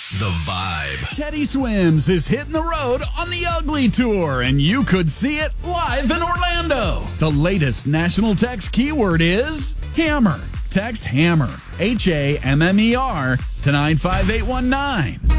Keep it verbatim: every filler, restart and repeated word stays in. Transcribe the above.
The Vibe. Teddy Swims is hitting the road on the Ugly Tour, and you could see it live in Orlando. The latest national text keyword is hammer. Text HAMMER, H A M M E R, to nine five eight one nine.